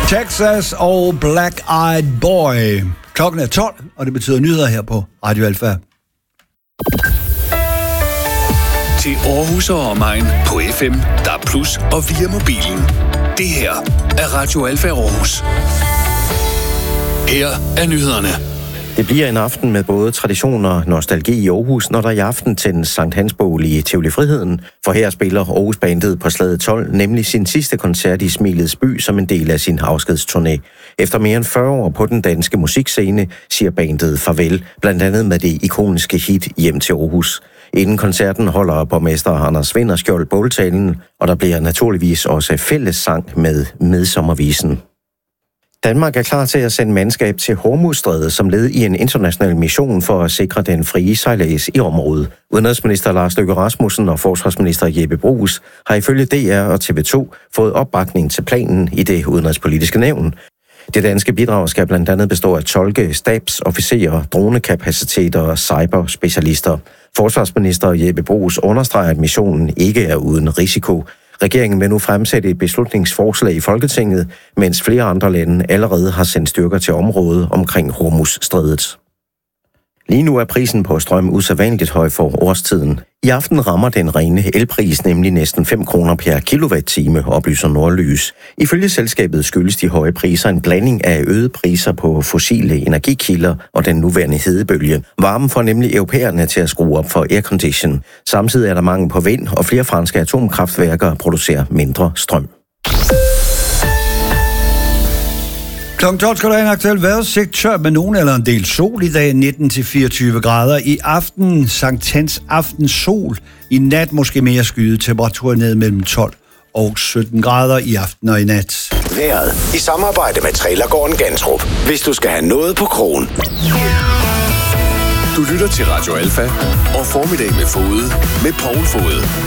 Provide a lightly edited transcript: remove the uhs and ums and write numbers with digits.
Texas og Black Eyed Boy. Klokken er 12, og det betyder nyheder her på Radio Alfa. Til Aarhus og omegn på FM, DAB+ og via mobilen. Det her er Radio Alfa Aarhus. Her er nyhederne. Det bliver en aften med både tradition og nostalgi i Aarhus, når der i aften tændes Sankt Hans Bål i Tivoli Friheden. For her spiller Aarhus Bandet på Slaget 12 nemlig sin sidste koncert i Smilets By som en del af sin afskedsturné. Efter mere end 40 år på den danske musikscene siger bandet farvel, blandt andet med det ikoniske hit Hjem til Aarhus. Inden koncerten holder borgmester Anders Vinderskjold båltalen, og der bliver naturligvis også fællessang med Midsommervisen. Danmark er klar til at sende mandskab til Hormuzstrædet som led i en international mission for at sikre den frie sejlads i området. Udenrigsminister Lars Løkke Rasmussen og forsvarsminister Jeppe Bruus har ifølge DR og TV2 fået opbakning til planen i det udenrigspolitiske nævn. Det danske bidrag skal blandt andet bestå af tolke, stabsofficerer, dronekapaciteter og cyberspecialister. Forsvarsminister Jeppe Bruus understreger, at missionen ikke er uden risiko. Regeringen vil nu fremsætte et beslutningsforslag i Folketinget, mens flere andre lande allerede har sendt styrker til området omkring Hormuzstrædet. Lige nu er prisen på strøm usædvanligt høj for årstiden. I aften rammer den rene elpris nemlig næsten 5 kroner per kilowatt-time, oplyser Nordlys. Ifølge selskabet skyldes de høje priser en blanding af øgede priser på fossile energikilder og den nuværende hedebølge. Varmen får nemlig europæerne til at skrue op for aircondition. Samtidig er der mangel på vind, og flere franske atomkraftværker producerer mindre strøm. Klokken 12 skal der en aktuel vejrudsigt, tør med nogen eller en del sol i dag, 19-24 grader. I aften, Sankt Hans aften sol. I nat måske mere skyet, temperatur ned mellem 12 og 17 grader i aften og i nat. Vejret i samarbejde med Trailergården Gantrup. Hvis du skal have noget på krogen. Du lytter til Radio Alfa og Formiddag med Fode med Poul Fode.